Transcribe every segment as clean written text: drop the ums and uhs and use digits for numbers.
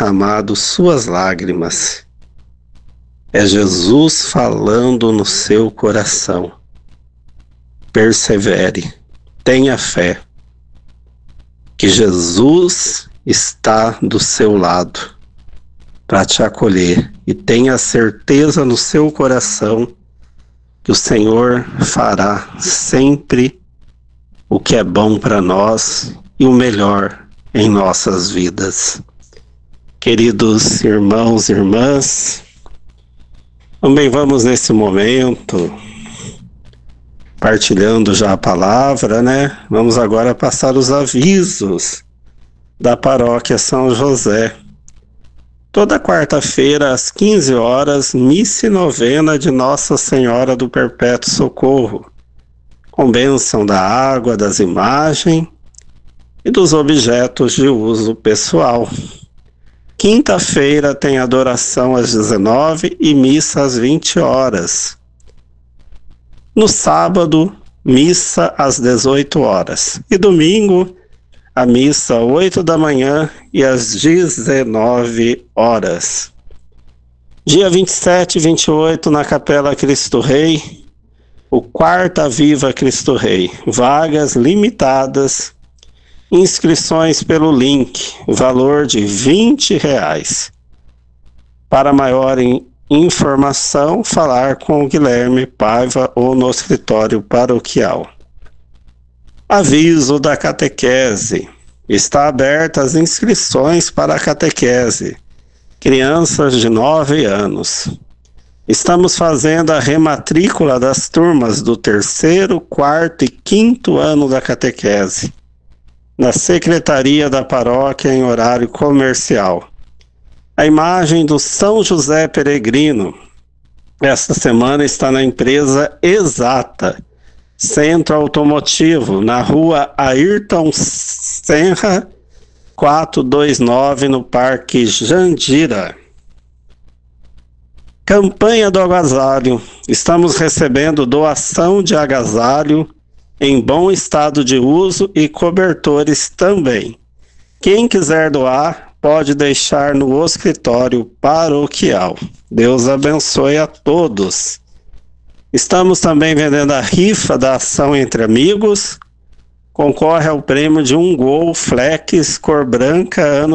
derramado suas lágrimas. É Jesus falando no seu coração. Persevere, tenha fé, que Jesus está do seu lado para te acolher, e tenha certeza no seu coração que o Senhor fará sempre o que é bom para nós e o melhor em nossas vidas. Queridos irmãos e irmãs, também vamos nesse momento partilhando já a palavra, né? Vamos agora passar os avisos da Paróquia São José. Toda quarta-feira, às 15 horas, missa e novena de Nossa Senhora do Perpétuo Socorro, com bênção da água, das imagens e dos objetos de uso pessoal. Quinta-feira tem adoração às 19 e missa às 20 horas. No sábado, missa às 18 horas. E domingo, a missa às 8 da manhã e às 19 horas. Dia 27 e 28, na Capela Cristo Rei, o Quarta Viva Cristo Rei. Vagas limitadas, inscrições pelo link, valor de R$20. Para maior informação, falar com o Guilherme Paiva ou no escritório paroquial. Aviso da catequese. Está aberta as inscrições para a catequese. Crianças de 9 anos. Estamos fazendo a rematrícula das turmas do 3º, 4º e 5º ano da catequese, na Secretaria da Paróquia em horário comercial. A imagem do São José Peregrino, esta semana está na empresa Exata, Centro Automotivo, na rua Ayrton Senra, 429, no Parque Jandira. Campanha do agasalho. Estamos recebendo doação de agasalho em bom estado de uso e cobertores também. Quem quiser doar, pode deixar no escritório paroquial. Deus abençoe a todos. Estamos também vendendo a rifa da Ação Entre Amigos. Concorre ao prêmio de um Gol Flex cor branca ano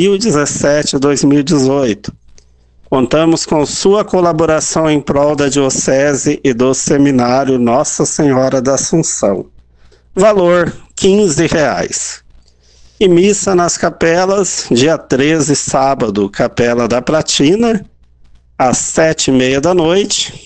2017-2018. Contamos com sua colaboração em prol da Diocese e do Seminário Nossa Senhora da Assunção. Valor R$15. E missa nas capelas, dia 13, sábado, Capela da Platina, às 7h30 da noite.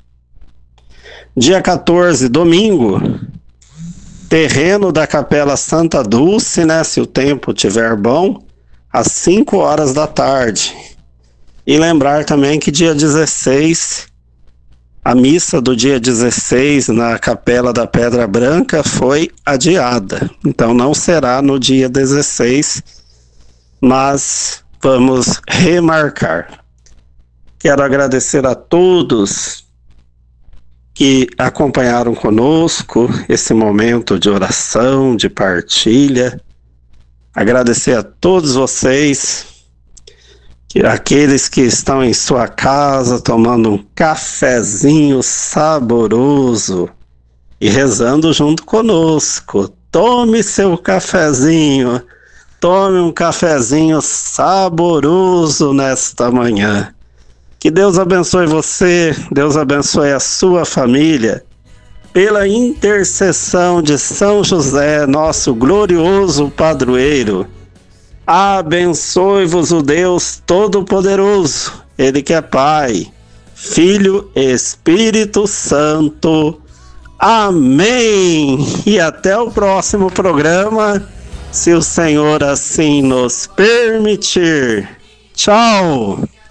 Dia 14, domingo, terreno da Capela Santa Dulce, né, se o tempo estiver bom, às 5 horas da tarde. E lembrar também que dia 16, a missa do dia 16 na Capela da Pedra Branca foi adiada. Então não será no dia 16, mas vamos remarcar. Quero agradecer a todos que acompanharam conosco esse momento de oração, de partilha. Agradecer a todos vocês, aqueles que estão em sua casa tomando um cafezinho saboroso e rezando junto conosco. Tome seu cafezinho, tome um cafezinho saboroso nesta manhã. Que Deus abençoe você, Deus abençoe a sua família, pela intercessão de São José, nosso glorioso padroeiro. Abençoe-vos o Deus Todo-Poderoso, Ele que é Pai, Filho e Espírito Santo. Amém! E até o próximo programa, se o Senhor assim nos permitir. Tchau!